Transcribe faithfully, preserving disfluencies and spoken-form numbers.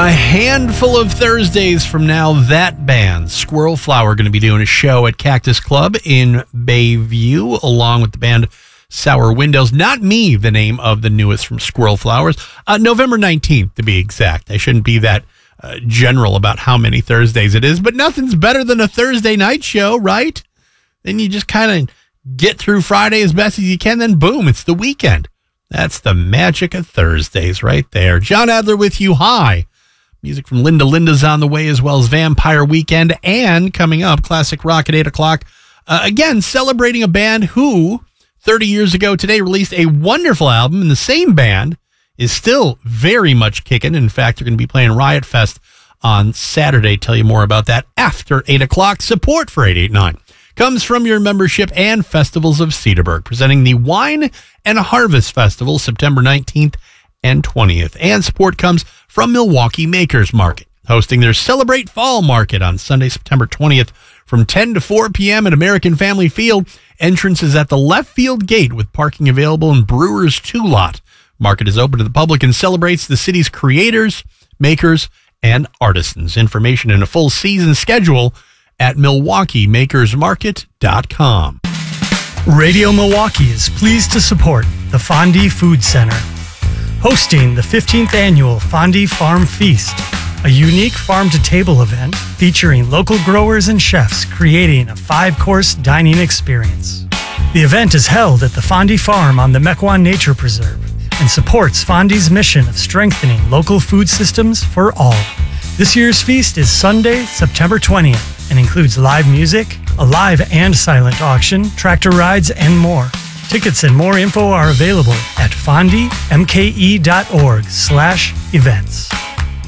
A handful of Thursdays from now, that band, Squirrel Flower, going to be doing a show at Cactus Club in Bayview, along with the band Sour Windows. Not Me, the name of the newest from Squirrel Flowers. Uh, November nineteenth, to be exact. I shouldn't be that uh, general about how many Thursdays it is, but nothing's better than a Thursday night show, right? Then you just kind of get through Friday as best as you can, then boom, it's the weekend. That's the magic of Thursdays right there. John Adler with you. Hi. Music from Linda Linda's on the way, as well as Vampire Weekend, and coming up, Classic Rock at eight o'clock. Uh, again, celebrating a band who, thirty years ago today, released a wonderful album, and the same band is still very much kicking. In fact, they're going to be playing Riot Fest on Saturday. Tell you more about that after eight o'clock. Support for eight eighty-nine comes from your membership and Festivals of Cedarburg, presenting the Wine and Harvest Festival, September nineteenth and twentieth. And support comes from Milwaukee Makers Market, hosting their Celebrate Fall Market on Sunday, September twentieth from ten to four p.m. at American Family Field. Entrance is at the left field gate with parking available in Brewers two lot. Market is open to the public and celebrates the city's creators, makers, and artisans. Information and a full season schedule at milwaukee makers market dot com. Radio Milwaukee is pleased to support the Fondie Food Center, hosting the fifteenth Annual Fondie Farm Feast, a unique farm-to-table event featuring local growers and chefs creating a five-course dining experience. The event is held at the Fondie Farm on the Mequon Nature Preserve and supports Fondie's mission of strengthening local food systems for all. This year's feast is Sunday, September twentieth, and includes live music, a live and silent auction, tractor rides, and more. Tickets and more info are available at fondie m k e dot org slash events.